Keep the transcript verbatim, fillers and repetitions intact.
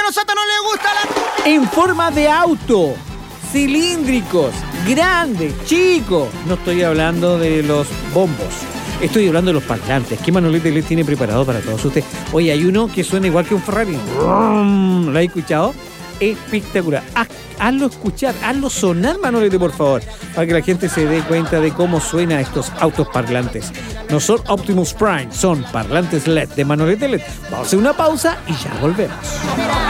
nosotros no le gusta la... En forma de auto, cilíndricos, grandes, chicos. No estoy hablando de los bombos. Estoy hablando de los parlantes. ¿Qué Manolete les tiene preparado para todos ustedes? Oye, hay uno que suena igual que un Ferrari. ¿Lo has escuchado? Espectacular. Haz, hazlo escuchar, hazlo sonar, Manolete, por favor, para que la gente se dé cuenta de cómo suenan estos autos parlantes. No son Optimus Prime, son parlantes L E D de Manolete L E D. Vamos a hacer una pausa y ya volvemos.